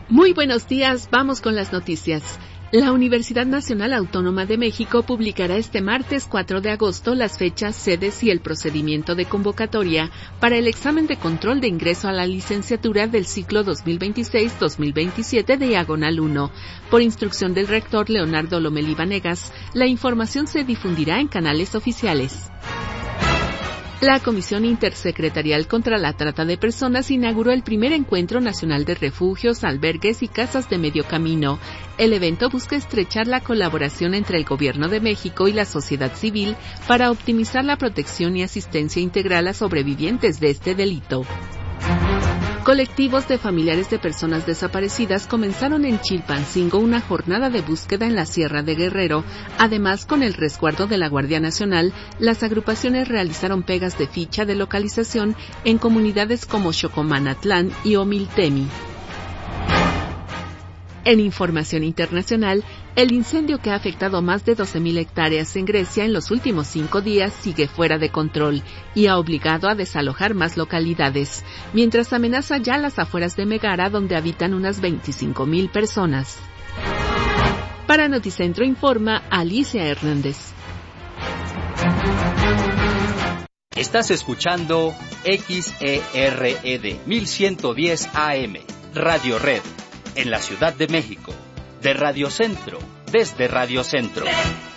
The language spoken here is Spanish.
Muy buenos días, vamos con las noticias. La Universidad Nacional Autónoma de México publicará este martes 4 de agosto las fechas, sedes y el procedimiento de convocatoria para el examen de control de ingreso a la licenciatura del ciclo 2026-2027 diagonal 1. Por instrucción del rector Leonardo Lomelí Vanegas, la información se difundirá en canales oficiales. La Comisión Intersecretarial contra la Trata de Personas inauguró el primer encuentro nacional de refugios, albergues y casas de medio camino. El evento busca estrechar la colaboración entre el Gobierno de México y la sociedad civil para optimizar la protección y asistencia integral a sobrevivientes de este delito. Colectivos de familiares de personas desaparecidas comenzaron en Chilpancingo una jornada de búsqueda en la Sierra de Guerrero. Además, con el resguardo de la Guardia Nacional, las agrupaciones realizaron pegas de ficha de localización en comunidades como Xocomanatlán y Omiltemi. En información internacional, el incendio que ha afectado más de 12,000 hectáreas en Grecia en los últimos 5 días sigue fuera de control y ha obligado a desalojar más localidades, mientras amenaza ya las afueras de Megara, donde habitan unas 25,000 personas. Para Noticentro informa Alicia Hernández. Estás escuchando XERED 1110 AM, Radio Red, en la Ciudad de México, de Radio Centro, desde Radio Centro.